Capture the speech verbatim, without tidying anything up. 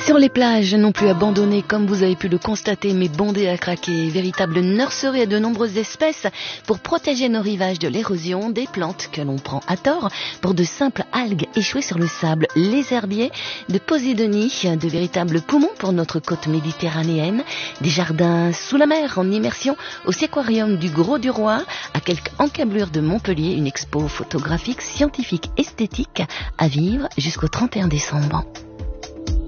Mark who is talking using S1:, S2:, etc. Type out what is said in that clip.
S1: Sur les plages, non plus abandonnées comme vous avez pu le constater, mais bondées à craquer, véritable nurserie à de nombreuses espèces pour protéger nos rivages de l'érosion, des plantes que l'on prend à tort pour de simples algues échouées sur le sable, les herbiers de Posidonie, de véritables poumons pour notre côte méditerranéenne, des jardins sous la mer en immersion au Séquarium du Gros du Roi, à quelques encablures de Montpellier, une expo photographique, scientifique, esthétique à vivre jusqu'au trente et un décembre.